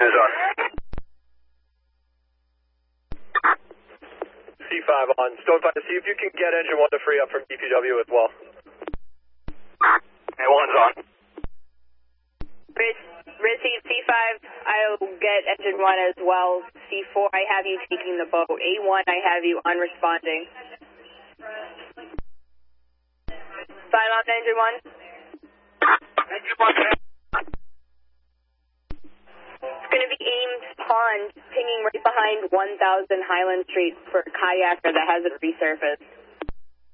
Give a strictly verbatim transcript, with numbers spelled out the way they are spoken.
is on. C five on. Stone five, see if you can get engine one to free up from D P W as well. A one's on. Receive C five, I'll get engine one as well. C four, I have you taking the boat. A one, I have you unresponding. Sign on engine one. Engine one. It's going to be Ames Pond, pinging right behind one thousand Highland Street for a kayaker that hasn't resurfaced.